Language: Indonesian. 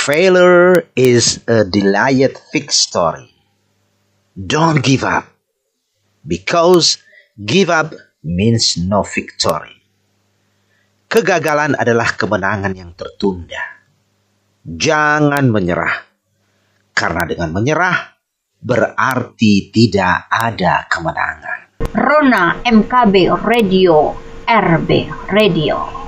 Failure is a delayed victory. Don't give up, because give up means no victory. Kegagalan adalah kemenangan yang tertunda. Jangan menyerah, karena dengan menyerah berarti tidak ada kemenangan. Rona MKB Radio, RB Radio.